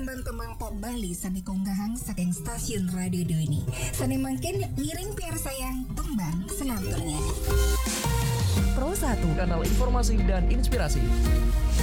tembang-tembang pop Bali sami konggahang saking stasiun radio ini. Sani mungkin ngiring biar sayang tembang senamturnya. Pro 1, kanal informasi dan inspirasi.